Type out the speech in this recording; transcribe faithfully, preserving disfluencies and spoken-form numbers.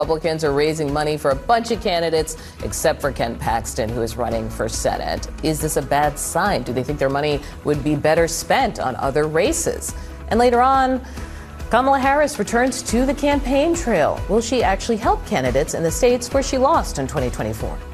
Republicans are raising money for a bunch of candidates, except for Ken Paxton, who is running for Senate. Is this a bad sign? Do they think their money would be better spent on other races? And later on, Kamala Harris returns to the campaign trail. Will she actually help candidates in the states where she lost in twenty twenty-four?